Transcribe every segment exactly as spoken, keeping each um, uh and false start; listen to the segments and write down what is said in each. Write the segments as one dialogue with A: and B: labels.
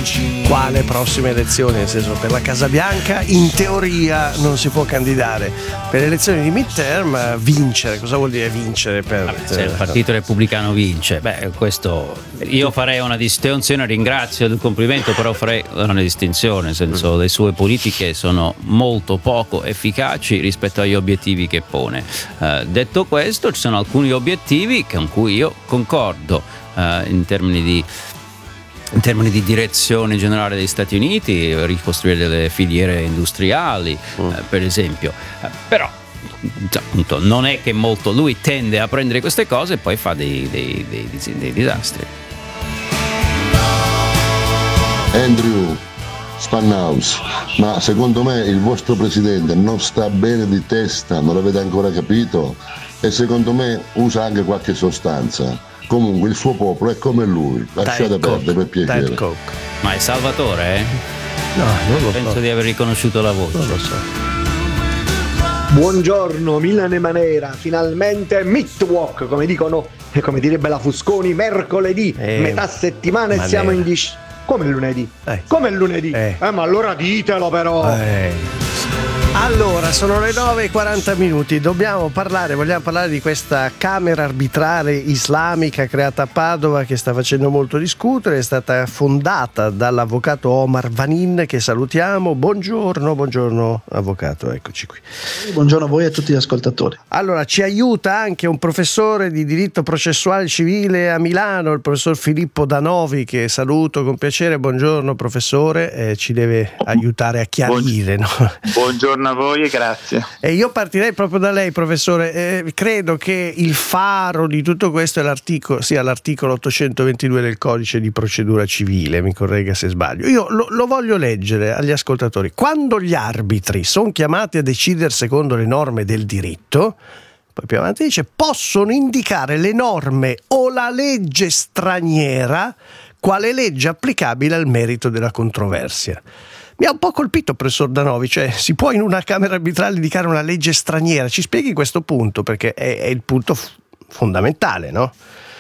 A: Quale prossime elezioni? Nel senso, per la Casa Bianca in teoria non si può candidare, per le elezioni di midterm vincere. Cosa vuol dire vincere? Per
B: Vabbè, se il Partito Repubblicano vince, beh, questo io farei una distinzione, ringrazio del complimento, però farei una distinzione, nel senso, le sue politiche sono molto poco efficaci rispetto agli obiettivi che pone. Uh, detto questo, ci sono alcuni obiettivi con cui io concordo uh, in termini di in termini di direzione generale degli Stati Uniti, ricostruire delle filiere industriali, mm. eh, per esempio, eh, però appunto non è che molto lui tende a prendere queste cose e poi fa dei, dei, dei, dei, dei disastri.
C: Andrew Spanhaus, ma secondo me il vostro presidente non sta bene di testa, non l'avete ancora capito? E secondo me usa anche qualche sostanza. Comunque il suo popolo è come lui, lasciate perdere per piacere.
B: Ma è Salvatore, eh?
A: No, non lo
B: penso
A: so.
B: di aver riconosciuto la voce.
A: Non lo so.
D: Buongiorno Milan e Manera, finalmente Meatwalk, come dicono, e come direbbe la Fusconi, mercoledì,
A: eh,
D: metà settimana e siamo in dis... Come il lunedì?
A: Eh.
D: Come il lunedì?
A: Eh.
D: eh ma allora ditelo però!
A: Eh. Allora, sono le nove e quaranta minuti, dobbiamo parlare, vogliamo parlare di questa camera arbitrale islamica creata a Padova che sta facendo molto discutere, è stata fondata dall'avvocato Omar Vanin, che salutiamo. Buongiorno, buongiorno avvocato, eccoci qui.
E: Buongiorno a voi e a tutti gli ascoltatori.
A: Allora, ci aiuta anche un professore di diritto processuale civile a Milano, il professor Filippo Danovi, che saluto con piacere. Buongiorno professore, eh, ci deve aiutare a chiarire.
F: Buongiorno,
A: no?
F: Buongiorno a voi e grazie.
A: E io partirei proprio da lei, professore. Eh, credo che il faro di tutto questo è l'articolo, sia l'articolo ottocentoventidue del codice di procedura civile, mi corregga se sbaglio. Io lo, lo voglio leggere agli ascoltatori. Quando gli arbitri sono chiamati a decidere secondo le norme del diritto, poi più avanti dice, possono indicare le norme o la legge straniera quale legge applicabile al merito della controversia. Mi ha un po' colpito, professor Danovi, cioè si può in una camera arbitrale indicare una legge straniera? Ci spieghi questo punto, perché è, è il punto f- fondamentale, no?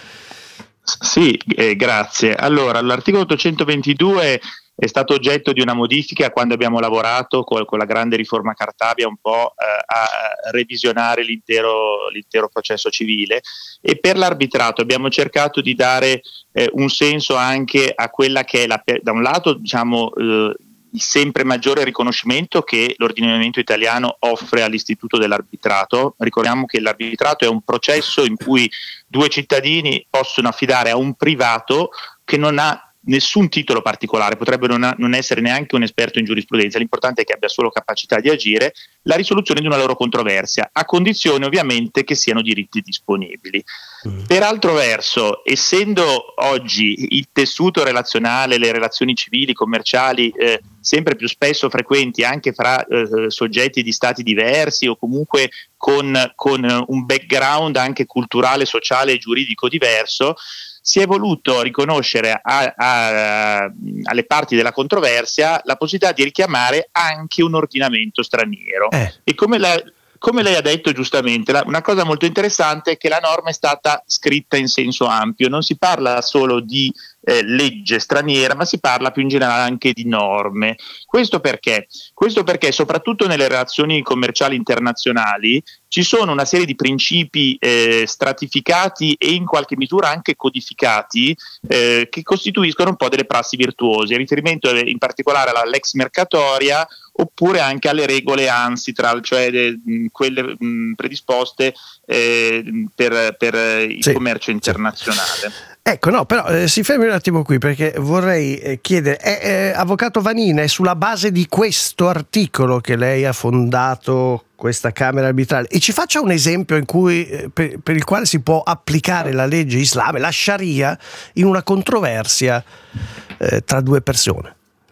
F: Sì, eh, grazie. Allora, l'articolo ottocentoventidue è stato oggetto di una modifica quando abbiamo lavorato con, con la grande riforma Cartabia un po' eh, a revisionare l'intero, l'intero processo civile, e per l'arbitrato abbiamo cercato di dare eh, un senso anche a quella che è la, da un lato, diciamo, eh, il sempre maggiore riconoscimento che l'ordinamento italiano offre all'istituto dell'arbitrato. Ricordiamo che l'arbitrato è un processo in cui due cittadini possono affidare a un privato che non ha nessun titolo particolare, potrebbe non, ha, non essere neanche un esperto in giurisprudenza, l'importante è che abbia solo capacità di agire, la risoluzione di una loro controversia, a condizione ovviamente che siano diritti disponibili. Mm. Per altro verso, essendo oggi il tessuto relazionale, le relazioni civili, commerciali, eh, sempre più spesso frequenti anche fra eh, soggetti di stati diversi o comunque con, con un background anche culturale, sociale e giuridico diverso, si è voluto riconoscere a, a, alle parti della controversia la possibilità di richiamare anche un ordinamento straniero. Eh. E come, la, come lei ha detto giustamente, la, una cosa molto interessante è che la norma è stata scritta in senso ampio, non si parla solo di eh, legge straniera, ma si parla più in generale anche di norme. Questo perché? Questo perché soprattutto nelle relazioni commerciali internazionali ci sono una serie di principi eh, stratificati e in qualche misura anche codificati eh, che costituiscono un po' delle prassi virtuose, riferimento in particolare alla lex mercatoria oppure anche alle regole ANSITRAL, cioè de, mh, quelle mh, predisposte eh, per, per il sì, commercio internazionale.
A: Sì. Ecco, no, però eh, si fermi un attimo qui, perché vorrei eh, chiedere, eh, eh, avvocato Vanin, è sulla base di questo articolo che lei ha fondato questa Camera arbitrale, e ci faccia un esempio in cui, eh, per, per il quale si può applicare la legge islamica, la Sharia, in una controversia eh, tra due persone.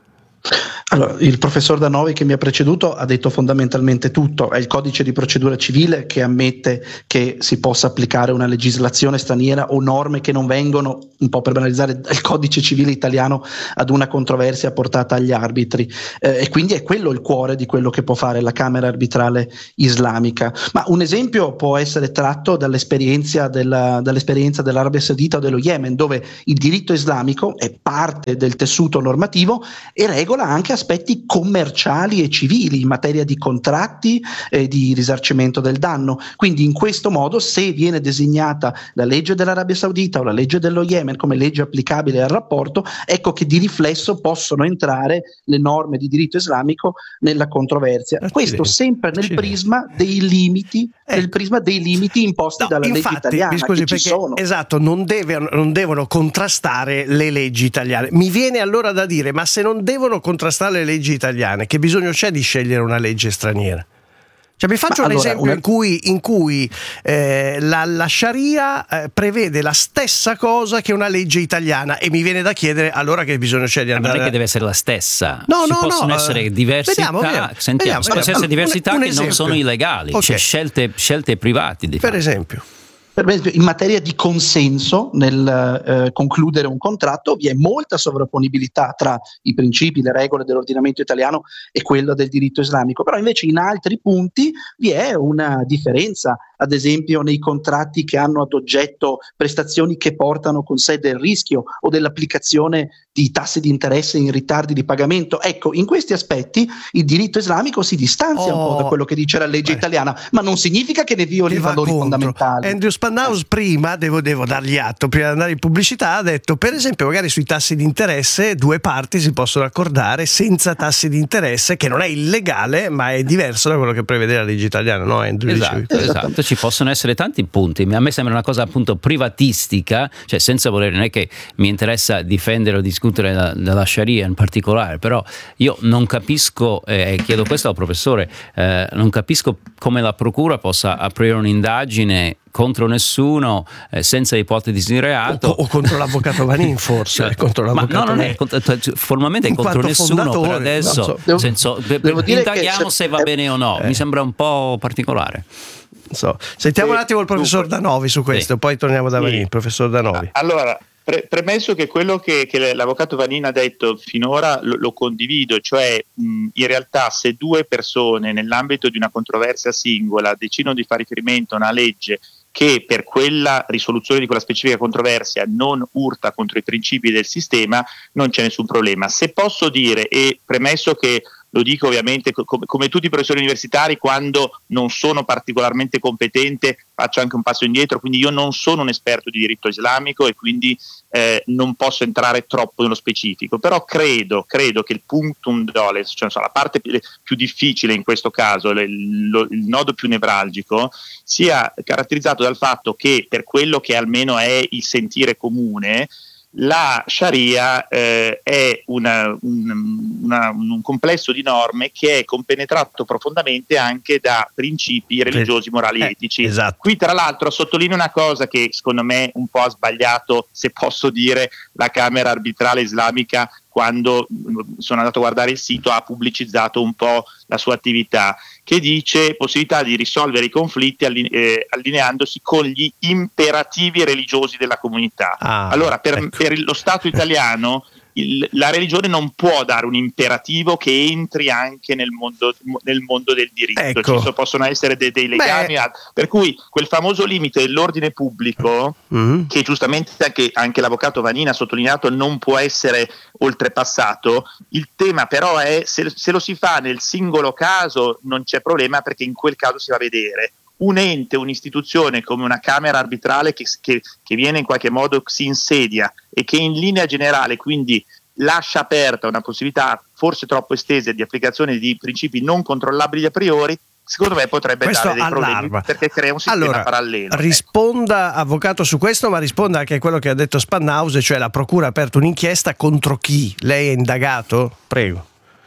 E: Allora, il professor Danovi che mi ha preceduto ha detto fondamentalmente tutto. È il codice di procedura civile che ammette che si possa applicare una legislazione straniera o norme che non vengono, un po' per banalizzare, il codice civile italiano ad una controversia portata agli arbitri, eh, e quindi è quello il cuore di quello che può fare la Camera Arbitrale Islamica. Ma un esempio può essere tratto dall'esperienza, della, dall'esperienza dell'Arabia Saudita o dello Yemen, dove il diritto islamico è parte del tessuto normativo e regola anche aspetti commerciali e civili in materia di contratti e di risarcimento del danno. Quindi in questo modo, se viene designata la legge dell'Arabia Saudita o la legge dello Yemen come legge applicabile al rapporto, ecco che di riflesso possono entrare le norme di diritto islamico nella controversia. Accidenti. Questo sempre nel Accidenti. prisma dei limiti ecco. nel prisma dei limiti imposti no, dalla
A: infatti,
E: legge italiana.
A: Mi scusi,
E: che
A: perché,
E: ci sono.
A: Esatto, non, deve, non devono contrastare le leggi italiane. Mi viene allora da dire, ma se non devono contrastare le leggi italiane, che bisogno c'è di scegliere una legge straniera? Cioè, vi faccio Ma un allora, esempio una... in cui, in cui eh, la, la Sharia eh, prevede la stessa cosa che una legge italiana, e mi viene da chiedere allora che bisogno c'è di andare.
B: Ma non è che deve essere la stessa,
A: no,
B: ci
A: no,
B: possono
A: no,
B: essere diversità,
A: vediamo, vediamo,
B: sentiamo,
A: vediamo,
B: possono
A: vediamo.
B: essere diversità
A: un, un
B: che non sono illegali, okay. Cioè scelte, scelte private di
A: per
B: fatto.
A: esempio.
E: Per esempio, in materia di consenso nel eh, concludere un contratto vi è molta sovrapponibilità tra i principi, le regole dell'ordinamento italiano e quello del diritto islamico, però invece in altri punti vi è una differenza, ad esempio nei contratti che hanno ad oggetto prestazioni che portano con sé del rischio o dell'applicazione di tassi di interesse in ritardi di pagamento. Ecco, in questi aspetti il diritto islamico si distanzia oh, un po' da quello che dice la legge beh. italiana, ma non significa che ne violi i valori contro. fondamentali.
A: Andrew Spannhaus prima, devo, devo dargli atto, prima di andare in pubblicità ha detto, per esempio, magari sui tassi di interesse due parti si possono accordare senza tassi di interesse, che non è illegale ma è diverso da quello che prevede la legge italiana, no Andrew?
B: Esatto, esatto, ci possono essere tanti punti. A me sembra una cosa appunto privatistica, cioè senza volere, non è che mi interessa difendere o discutere la, della Sharia in particolare, però io non capisco, e eh, chiedo questo al professore, eh, non capisco come la procura possa aprire un'indagine contro nessuno, eh, senza ipotesi di reato,
A: o, o contro l'avvocato Vanin forse, cioè, contro l'avvocato
B: ma no, non è contro, formalmente è contro nessuno per adesso, so. devo, senso, devo dire indaghiamo che se va bene o no, eh. mi sembra un po' particolare.
A: So. Sentiamo un attimo il professor Danovi su questo, sì. Poi torniamo da Vanin, sì. Professor Danovi.
F: Allora, pre- premesso che quello che, che l'avvocato Vanin ha detto finora lo, lo condivido, cioè mh, in realtà se due persone nell'ambito di una controversia singola decidono di fare riferimento a una legge che per quella risoluzione di quella specifica controversia non urta contro i principi del sistema, non c'è nessun problema. Se posso dire, e premesso che lo dico ovviamente come, come tutti i professori universitari, quando non sono particolarmente competente faccio anche un passo indietro, quindi io non sono un esperto di diritto islamico e quindi eh, non posso entrare troppo nello specifico, però credo, credo che il punctum dolens, cioè la parte più, più difficile in questo caso, il, lo, il nodo più nevralgico, sia caratterizzato dal fatto che, per quello che almeno è il sentire comune, la Sharia eh, è una, un, una, un complesso di norme che è compenetrato profondamente anche da principi religiosi, morali e eh, etici.
A: Esatto.
F: Qui tra l'altro sottolineo una cosa che secondo me un po' ha sbagliato, se posso dire, la Camera Arbitrale Islamica quando sono andato a guardare il sito, ha pubblicizzato un po' la sua attività, che dice possibilità di risolvere i conflitti alline- eh, allineandosi con gli imperativi religiosi della comunità. Ah, allora, per, ecco. per lo Stato italiano il, la religione non può dare un imperativo che entri anche nel mondo, nel mondo del diritto.
A: Ecco.
F: Ci possono essere dei, dei legami, Beh. per cui quel famoso limite dell'ordine pubblico, mm. che giustamente anche, anche l'avvocato Vanin ha sottolineato non può essere oltrepassato. Il tema però è se, se lo si fa nel singolo caso non c'è problema, perché in quel caso si va a vedere. Un ente, un'istituzione come una Camera Arbitrale che, che, che viene in qualche modo, si insedia e che in linea generale quindi lascia aperta una possibilità forse troppo estesa di applicazione di principi non controllabili a priori, secondo me potrebbe
A: questo
F: dare dei
A: allarma.
F: problemi, perché crea un sistema
A: allora,
F: parallelo.
A: Risponda, ecco. Avvocato, su questo, ma risponda anche a quello che ha detto Spannhaus, cioè la procura ha aperto un'inchiesta contro chi? Lei è indagato? Prego.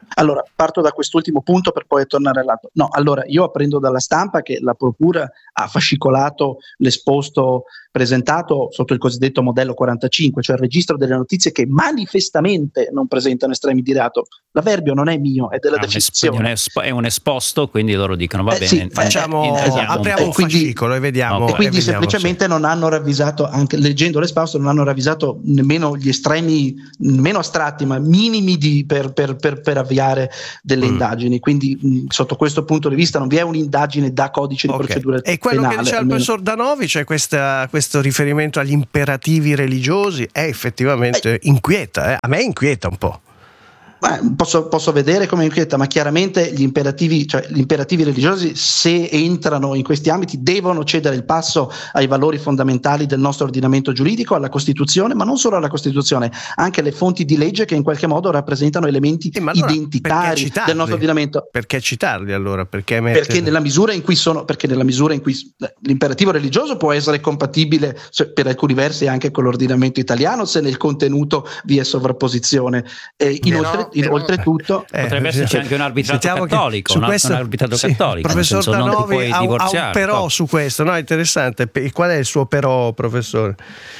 E: Allora, parto da quest'ultimo punto per poi tornare all'altro. No, allora, io apprendo dalla stampa che la Procura ha fascicolato l'esposto presentato sotto il cosiddetto modello quarantacinque, cioè il registro delle notizie che manifestamente non presentano estremi di reato. L'avverbio non è mio, è della
B: Ah,
E: definizione.
B: un espo- è un esposto, quindi loro dicono va
E: Eh,
B: bene,
E: sì,
A: Facciamo,
B: eh,
E: esatto.
A: apriamo un
E: E quindi-
A: fascicolo e vediamo.
E: E quindi
A: e vediamo,
E: semplicemente non hanno ravvisato, anche leggendo l'esposto, non hanno ravvisato nemmeno gli estremi, nemmeno astratti, ma minimi di, per, per, per, per avviare delle
A: Mm.
E: indagini. Quindi mh, sotto questo punto di vista non vi è un'indagine da codice di
A: Ok.
E: procedura
A: E quello
E: penale.
A: che diceva il
E: almeno.
A: professor Danovi, cioè questa- questo riferimento agli imperativi religiosi, è effettivamente inquieta. eh. A me inquieta un po'.
E: Beh, posso, posso vedere come inquieta, ma chiaramente gli imperativi, cioè gli imperativi religiosi, se entrano in questi ambiti, devono cedere il passo ai valori fondamentali del nostro ordinamento giuridico, alla Costituzione, ma non solo alla Costituzione, anche alle fonti di legge che in qualche modo rappresentano elementi
A: Eh, ma allora perché
E: identitari
A: citarli?
E: del nostro ordinamento.
A: Perché citarli allora? Perché, mettere...
E: Perché nella misura in cui sono, perché nella misura in cui l'imperativo religioso può essere compatibile, cioè, per alcuni versi anche con l'ordinamento italiano, se nel contenuto vi è sovrapposizione. Eh, inoltre, in,
C: però-
E: oltretutto,
A: Eh,
B: Potrebbe esserci anche un arbitrato
A: sentiamo che
B: cattolico,
A: su
B: un,
A: questo-
B: un arbitrato
A: sì,
B: cattolico,
A: il
B: nel
A: professor
B: senso non ti
A: Danovi
B: puoi
A: ha, un- ha un
B: divorziare.
A: però
B: no?
A: su questo, no? Interessante. Pe- Qual è il suo però, professore?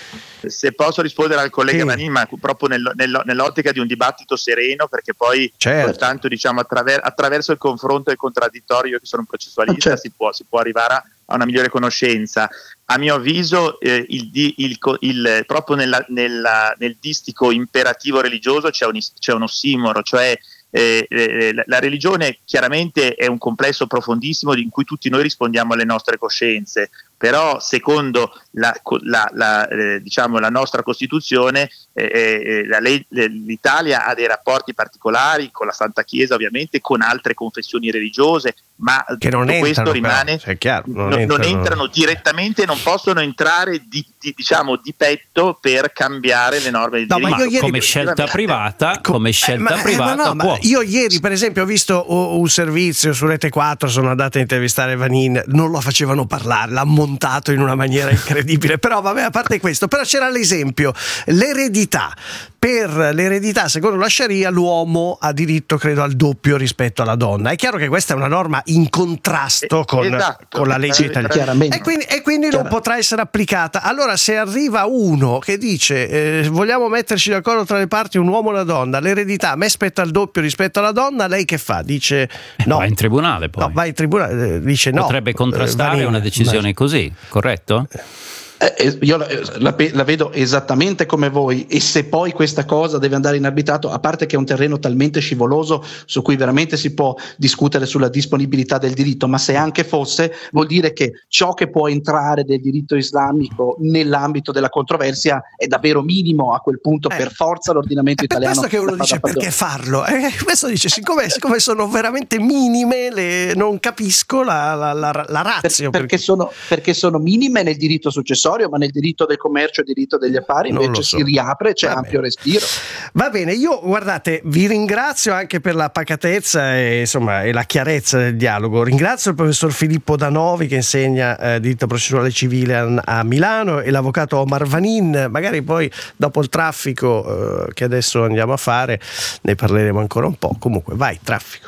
F: Se posso rispondere al collega
A: Sì.
F: Manin, ma proprio nel- nel- nell'ottica di un dibattito sereno, perché poi
A: Certo.
F: soltanto diciamo, attraver- attraverso il confronto e il contraddittorio, che sono un processualista,
E: Certo.
F: si, può, si può arrivare a, a una migliore conoscenza. A mio avviso, eh, il, di- il co- il- proprio nella- nella- nel distico imperativo religioso c'è un, is- c'è un ossimoro, cioè eh, eh, la, la religione chiaramente è un complesso profondissimo in cui tutti noi rispondiamo alle nostre coscienze, però secondo la, la, la, eh, diciamo, la nostra Costituzione eh, eh, la le- l'Italia ha dei rapporti particolari con la Santa Chiesa, ovviamente, con altre confessioni religiose, ma
A: Che non
F: tutto questo
A: entrano,
F: rimane,
A: però, cioè, è chiaro, non
F: non, non
A: entrano-
F: entrano direttamente, non possono entrare di, di, diciamo, di petto per cambiare le norme del
A: No, ma
F: diritto.
A: io ieri-
B: come scelta privata,
A: Co-
B: come
A: eh,
B: scelta
A: ma- eh,
B: privata
A: ma no, ma
B: può.
A: io ieri per esempio ho visto oh, un servizio su Rete quattro, sono andato a intervistare Vanin, non lo facevano parlare, l'ha montato in una maniera incredibile, però vabbè, a parte questo, però c'era l'esempio, l'eredità. Per l'eredità, secondo la Sharia, l'uomo ha diritto, credo, al doppio rispetto alla donna. È chiaro che questa è una norma in contrasto con,
F: Esatto.
A: con la legge italiana.
E: chiaramente.
A: E quindi, e quindi non
E: Chiaro.
A: potrà essere applicata. Allora, se arriva uno che dice eh, vogliamo metterci d'accordo tra le parti, un uomo e una donna, l'eredità a me spetta il doppio rispetto alla donna, lei che fa? Dice no.
B: Va in tribunale poi.
A: No, va in tribunale, eh, dice no.
B: Potrebbe contrastare
A: Eh, Vanin,
B: una decisione così, corretto?
E: Eh, eh, io la, la, la vedo esattamente come voi, e se poi questa cosa deve andare in arbitrato, a parte che è un terreno talmente scivoloso su cui veramente si può discutere sulla disponibilità del diritto, ma se anche fosse, vuol dire che ciò che può entrare del diritto islamico nell'ambito della controversia è davvero minimo. A quel punto
A: Eh,
E: per forza l'ordinamento
A: È per
E: italiano
A: questo che uno
E: la fa
A: dice
E: da padrone.
A: perché farlo? Eh, questo dice siccome, siccome sono veramente minime, le, non capisco la, la, la, la
E: Per-
A: ratio.
E: perché, sono, perché sono minime nel diritto successorio, ma nel diritto del commercio e diritto degli affari
A: Non
E: invece
A: lo so.
E: si riapre, c'è
A: Va
E: ampio
A: bene.
E: respiro.
A: Va bene, io guardate, vi ringrazio anche per la pacatezza e, insomma, e la chiarezza del dialogo. Ringrazio il professor Filippo Danovi che insegna eh, diritto processuale civile a, a Milano, e l'avvocato Omar Vanin. Magari poi dopo il traffico eh, che adesso andiamo a fare ne parleremo ancora un po'. Comunque vai, traffico.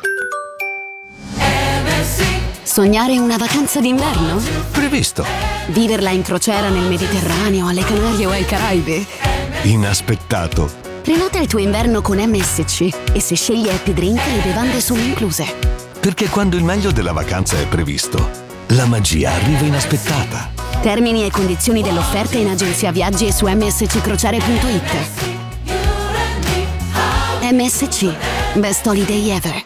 G: Sognare una vacanza d'inverno?
H: Previsto.
G: Viverla in crociera nel Mediterraneo, alle Canarie o ai Caraibi?
H: Inaspettato.
G: Prenota il tuo inverno con M S C e se scegli Happy Drink le bevande sono incluse.
H: Perché quando il meglio della vacanza è previsto, la magia arriva inaspettata.
G: Termini e condizioni dell'offerta in agenzia viaggi e su m s c crociere punto i t. M S C, best holiday ever.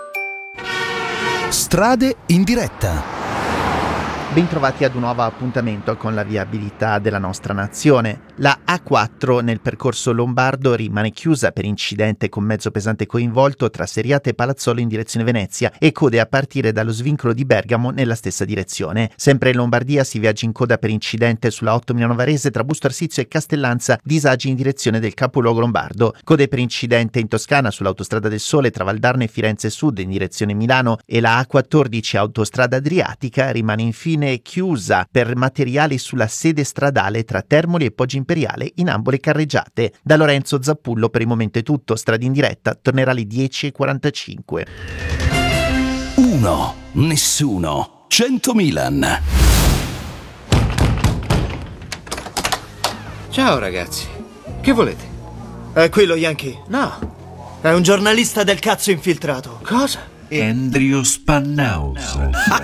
I: Strade in diretta.
J: Bentrovati ad un nuovo appuntamento con la viabilità della nostra nazione. La A quattro nel percorso lombardo rimane chiusa per incidente con mezzo pesante coinvolto tra Seriate e Palazzolo in direzione Venezia e code a partire dallo svincolo di Bergamo nella stessa direzione. Sempre in Lombardia si viaggia in coda per incidente sulla otto Milano Varese tra Busto Arsizio e Castellanza, disagi in direzione del capoluogo lombardo. Code per incidente in Toscana sull'autostrada del Sole tra Valdarno e Firenze Sud in direzione Milano, e la A quattordici autostrada adriatica rimane infine ordine chiusa per materiali sulla sede stradale tra Termoli e Poggio Imperiale in ambo le carreggiate. Da Lorenzo Zappullo per il momento è tutto. Strada in diretta tornerà alle dieci e quarantacinque.
H: Uno, nessuno, cento Milan.
K: Ciao ragazzi, che volete? È qui lo Yankee? No, è un giornalista del cazzo infiltrato. Cosa?
L: Andrew Spannaus.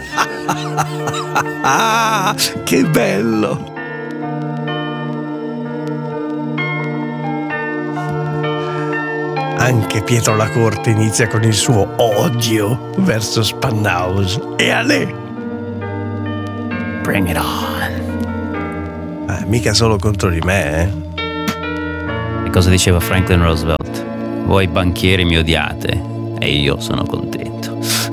A: Ah, che bello! Anche Pietro La Corte inizia con il suo odio verso Spannaus. E a lei! Bring it on! Eh, mica solo contro di me, eh?
B: E cosa diceva Franklin Roosevelt? Voi banchieri mi odiate e io sono contento.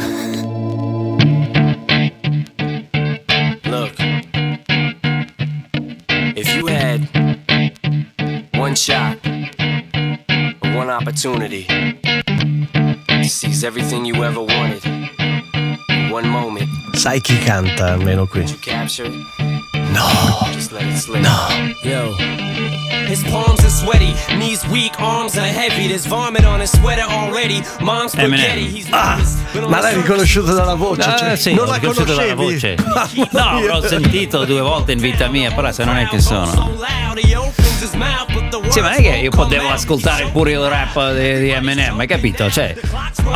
M: Look, if you had one shot, one opportunity to seize everything you ever wanted in one moment.
A: Sai chi canta almeno qui?
M: You capture it?
A: No.
M: Just let it slip.
A: No.
M: Yo. His palms are sweaty, knees weak, arms are heavy. There's vomit on his sweater already. Mom's spaghetti. He's
A: ah, ma l'hai riconosciuto dalla voce?
B: Ah,
A: cioè,
B: sì,
A: non
B: l'ho
A: la
B: riconosciuto dalla voce. No, l'ho sentito due volte in vita mia, però se non è che sono. Sì, ma non è che io potevo ascoltare pure il rap di, di Eminem, hai capito? Cioè,